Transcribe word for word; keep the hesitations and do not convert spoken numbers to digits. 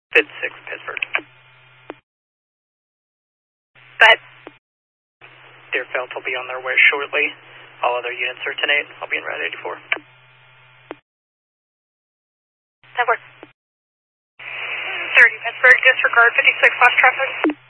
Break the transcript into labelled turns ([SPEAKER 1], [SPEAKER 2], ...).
[SPEAKER 1] fifty-six, Pittsburgh.
[SPEAKER 2] But
[SPEAKER 1] Deerfield will be on their way shortly. All other units are ten eight. I'll be in Route eighty-four.
[SPEAKER 2] That works. thirty, Pittsburgh, disregard fifty-six, last traffic.